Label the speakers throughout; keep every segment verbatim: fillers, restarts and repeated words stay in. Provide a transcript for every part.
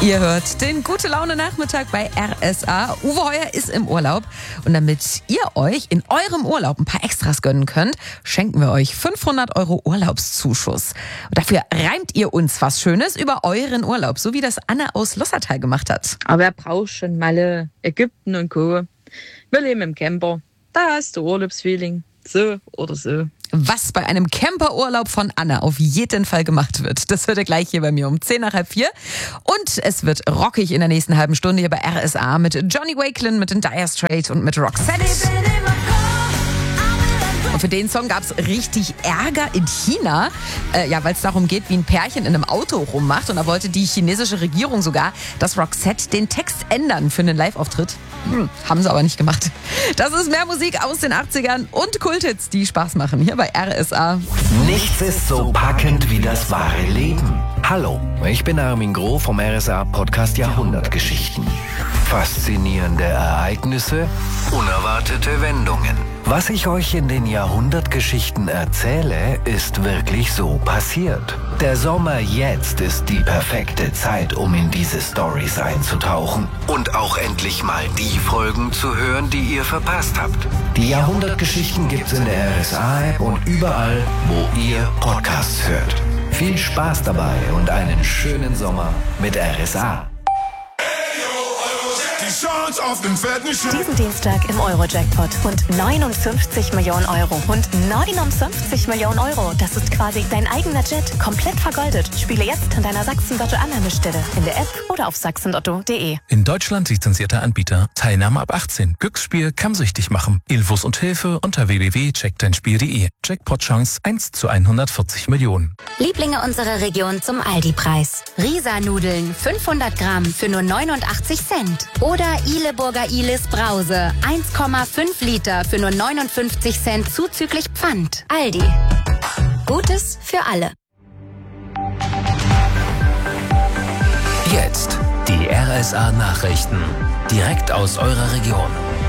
Speaker 1: Ihr hört den Gute-Laune-Nachmittag bei R S A. Uwe Heuer ist im Urlaub. Und damit ihr euch in eurem Urlaub ein paar Extras gönnen könnt, schenken wir euch fünfhundert Euro Urlaubszuschuss. Und dafür reimt ihr uns was Schönes über euren Urlaub, so wie das Anne aus Lossertal gemacht hat.
Speaker 2: Aber wer braucht schon Malle, Ägypten und Co.? Wir leben im Camper. Da hast du Urlaubsfeeling. So oder so.
Speaker 1: Was bei einem Camperurlaub von Anna auf jeden Fall gemacht wird, das hört ihr gleich hier bei mir um zehn nach halb vier. Und es wird rockig in der nächsten halben Stunde hier bei R S A mit Johnny Wakelin, mit den Dire Straits und mit Roxette. Und für den Song gab es richtig Ärger in China, äh, ja, weil es darum geht, wie ein Pärchen in einem Auto rummacht. Und da wollte die chinesische Regierung sogar, dass Roxette den Text ändern für einen Live-Auftritt. Hm, haben sie aber nicht gemacht. Das ist mehr Musik aus den achtzigern und Kulthits, die Spaß machen, hier bei R S A.
Speaker 3: Nichts ist so packend wie das wahre Leben. Hallo, ich bin Armin Groh vom R S A Podcast Jahrhundertgeschichten. Faszinierende Ereignisse, unerwartete Wendungen. Was ich euch in den Jahrhundertgeschichten erzähle, ist wirklich so passiert. Der Sommer jetzt ist die perfekte Zeit, um in diese Storys einzutauchen und auch endlich mal die Folgen zu hören, die ihr verpasst habt. Die Jahrhundertgeschichten gibt's in der R S A-App und überall, wo ihr Podcasts hört. Viel Spaß dabei und einen schönen Sommer mit R S A.
Speaker 4: Diesen Dienstag im Euro-Jackpot. Und neunundfünfzig Millionen Euro. Und neunundfünfzig Millionen Euro. Das ist quasi dein eigener Jet. Komplett vergoldet. Spiele jetzt an deiner Sachsen-Lotto-Annahmestelle. In der App oder auf sachsenlotto punkt de.
Speaker 5: In Deutschland lizenzierter Anbieter. Teilnahme ab achtzehn. Glücksspiel kann süchtig machen. Infos und Hilfe unter w w w punkt check dein spiel punkt de. Jackpot-Chance eins zu hundertvierzig Millionen.
Speaker 6: Lieblinge unserer Region zum Aldi-Preis. Risa-Nudeln fünfhundert Gramm für nur neunundachtzig Cent. Oder Ileburger Ilis Brause eins Komma fünf Liter für nur neunundfünfzig Cent zuzüglich Pfand. Aldi. Gutes für alle.
Speaker 3: Jetzt die R S A Nachrichten. Direkt aus eurer Region.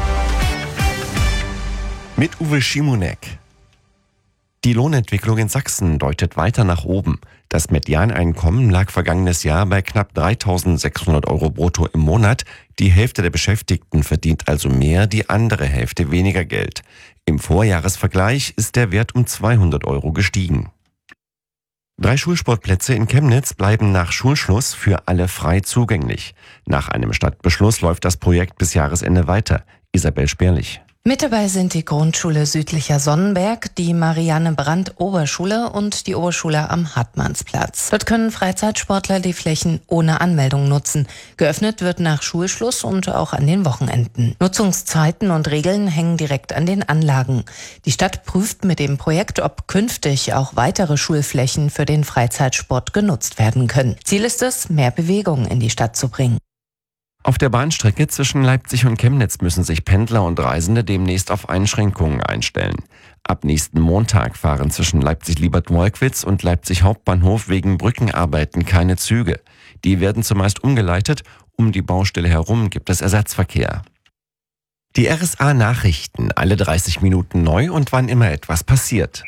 Speaker 7: Mit Uwe Schimonek. Die Lohnentwicklung in Sachsen deutet weiter nach oben. Das Medianeinkommen lag vergangenes Jahr bei knapp dreitausendsechshundert Euro brutto im Monat. Die Hälfte der Beschäftigten verdient also mehr, die andere Hälfte weniger Geld. Im Vorjahresvergleich ist der Wert um zweihundert Euro gestiegen. Drei Schulsportplätze in Chemnitz bleiben nach Schulschluss für alle frei zugänglich. Nach einem Stadtbeschluss läuft das Projekt bis Jahresende weiter. Isabel Sperlich.
Speaker 8: Mit dabei sind die Grundschule Südlicher Sonnenberg, die Marianne-Brandt-Oberschule und die Oberschule am Hartmannsplatz. Dort können Freizeitsportler die Flächen ohne Anmeldung nutzen. Geöffnet wird nach Schulschluss und auch an den Wochenenden. Nutzungszeiten und Regeln hängen direkt an den Anlagen. Die Stadt prüft mit dem Projekt, ob künftig auch weitere Schulflächen für den Freizeitsport genutzt werden können. Ziel ist es, mehr Bewegung in die Stadt zu bringen.
Speaker 7: Auf der Bahnstrecke zwischen Leipzig und Chemnitz müssen sich Pendler und Reisende demnächst auf Einschränkungen einstellen. Ab nächsten Montag fahren zwischen Leipzig-Liebert-Wolkwitz und Leipzig Hauptbahnhof wegen Brückenarbeiten keine Züge. Die werden zumeist umgeleitet. Um die Baustelle herum gibt es Ersatzverkehr. Die R S A Nachrichten, alle dreißig Minuten neu und wann immer etwas passiert.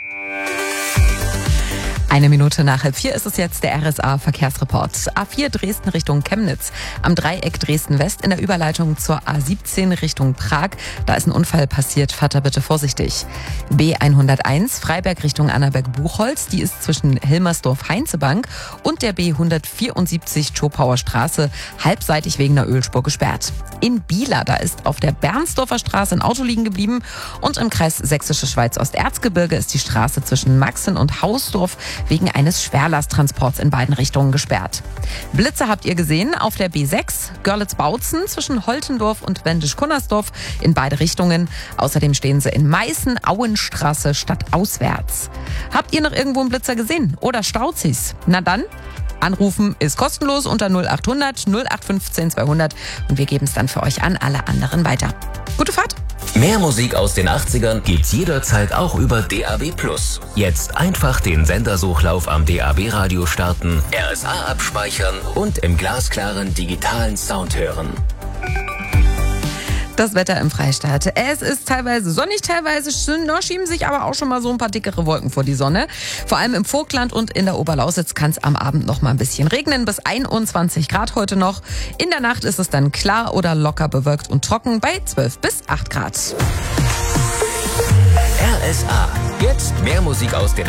Speaker 1: Eine Minute nach halb vier ist es jetzt der R S A Verkehrsreport. A vier Dresden Richtung Chemnitz. Am Dreieck Dresden-West in der Überleitung zur A siebzehn Richtung Prag. Da ist ein Unfall passiert. Fahrt da bitte vorsichtig. B hunderteins Freiberg Richtung Annaberg-Buchholz. Die ist zwischen Hilmersdorf-Heinzebank und der B hundertvierundsiebzig Schopauer Straße halbseitig wegen einer Ölspur gesperrt. In Bieler, da ist auf der Bernsdorfer Straße ein Auto liegen geblieben. Und im Kreis Sächsische Schweiz-Osterzgebirge ist die Straße zwischen Maxen und Hausdorf wegen eines Schwerlasttransports in beiden Richtungen gesperrt. Blitze habt ihr gesehen auf der B sechs Görlitz-Bautzen zwischen Holtendorf und Wendisch-Kunnersdorf in beide Richtungen. Außerdem stehen sie in Meißen, Auenstraße stadtauswärts. Habt ihr noch irgendwo einen Blitzer gesehen oder Stauzis? Na dann, anrufen ist kostenlos unter null achthundert null acht fünfzehn zweihundert und wir geben es dann für euch an alle anderen weiter. Gute Fahrt!
Speaker 3: Mehr Musik aus den achtzigern gibt's jederzeit auch über D A B plus. Jetzt einfach den Sendersuchlauf am D A B-Radio starten, R S A abspeichern und im glasklaren digitalen Sound hören.
Speaker 1: Das Wetter im Freistaat. Es ist teilweise sonnig, teilweise da schieben sich aber auch schon mal so ein paar dickere Wolken vor die Sonne. Vor allem im Vogtland und in der Oberlausitz kann es am Abend noch mal ein bisschen regnen. Bis einundzwanzig Grad heute noch. In der Nacht ist es dann klar oder locker bewölkt und trocken bei zwölf bis acht Grad.
Speaker 3: R S A. Jetzt mehr Musik aus den